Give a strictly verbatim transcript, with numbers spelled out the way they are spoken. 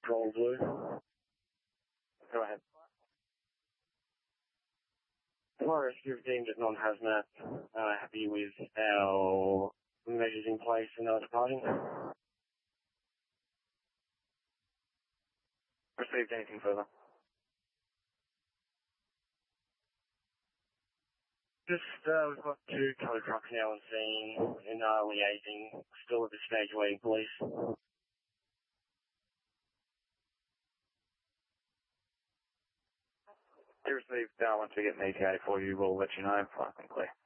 Control Blue. Go ahead. Forest, you've deemed it non-hazmat. Uh, happy with our measures in place and our departing? Received anything further? Just, uh, we've got two tow trucks now on scene and uh, liaising, still at the stage waiting police. To receive, uh, once we get an E T A for you, we'll let you know. I think clear.